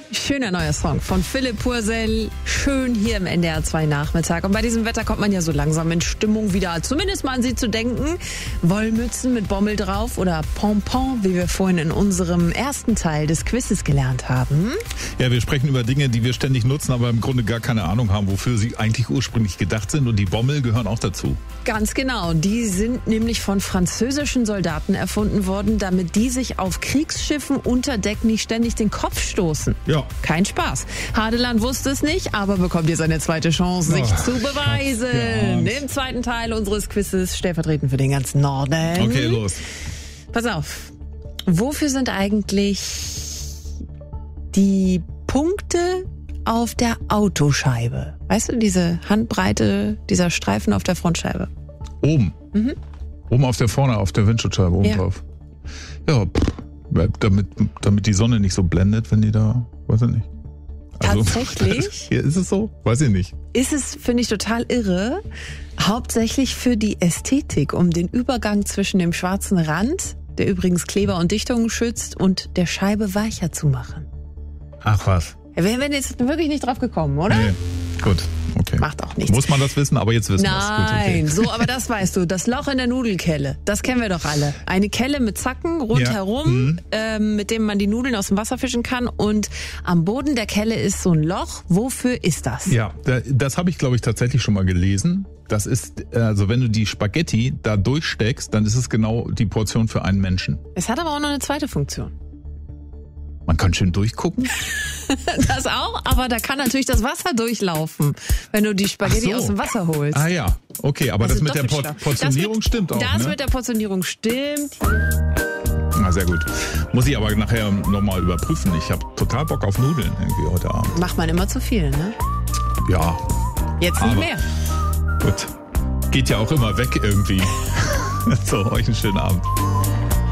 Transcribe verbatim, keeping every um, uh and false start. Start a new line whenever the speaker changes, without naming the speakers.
Schöner neuer Song von Philipp Purcell. Schön hier im N D R zwei Nachmittag. Und bei diesem Wetter kommt man ja so langsam in Stimmung wieder, zumindest mal an sie zu denken. Wollmützen mit Bommel drauf oder Pompon, wie wir vorhin in unserem ersten Teil des Quizzes gelernt haben.
Ja, wir sprechen über Dinge, die wir ständig nutzen, aber im Grunde gar keine Ahnung haben, wofür sie eigentlich ursprünglich gedacht sind. Und die Bommel gehören auch dazu.
Ganz genau. Die sind nämlich von französischen Soldaten erfunden worden, damit die sich auf Kriegsschiffen unter Deck nicht ständig den Kopf stoßen.
Ja.
Kein Spaß. Hadeland wusste es nicht, aber bekommt jetzt eine zweite Chance, sich
oh,
zu beweisen. Im zweiten Teil unseres Quizzes, stellvertretend für den ganzen Norden.
Okay, los.
Pass auf. Wofür sind eigentlich die Punkte auf der Autoscheibe? Weißt du, diese Handbreite, dieser Streifen auf der Frontscheibe?
Oben.
Mhm.
Oben auf der vorne, auf der Windschutzscheibe, oben
Ja.
drauf. Ja, pff, damit, damit die Sonne nicht so blendet, wenn die da, weiß ich nicht.
Tatsächlich?
Ja, ist es so? Weiß ich nicht.
Ist es, finde ich, total irre, hauptsächlich für die Ästhetik, um den Übergang zwischen dem schwarzen Rand, der übrigens Kleber und Dichtungen schützt, und der Scheibe weicher zu machen.
Ach was.
Ja, wir wären jetzt wirklich nicht drauf gekommen, oder?
Nee. Gut, okay.
Macht auch nichts.
Muss man das wissen, aber jetzt wissen wir es.
Nein,
Gut, okay.
so, aber das weißt du. Das Loch in der Nudelkelle, das kennen wir doch alle. Eine Kelle mit Zacken rundherum,
Ja. Mhm.
ähm, mit dem man die Nudeln aus dem Wasser fischen kann. Und am Boden der Kelle ist so ein Loch. Wofür ist das?
Ja, da- das habe ich, glaube ich, tatsächlich schon mal gelesen. Das ist, also wenn du die Spaghetti da durchsteckst, dann ist es genau die Portion für einen Menschen.
Es hat aber auch noch eine zweite Funktion.
Man kann schön durchgucken.
Das auch, aber da kann natürlich das Wasser durchlaufen, wenn du die Spaghetti
Ach so.
aus dem Wasser holst.
Ah ja, okay, aber das,
Also
mit der
doppelt
Por-
schlau.
Portionierung
das mit,
stimmt auch,
Das
ne?
mit der Portionierung stimmt.
Na, sehr gut. Muss ich aber nachher nochmal überprüfen. Ich habe total Bock auf Nudeln irgendwie heute Abend.
Macht man immer zu viel, ne?
Ja,
Jetzt nicht
Aber-
mehr.
gut. Geht ja auch immer weg irgendwie. So, euch einen schönen Abend.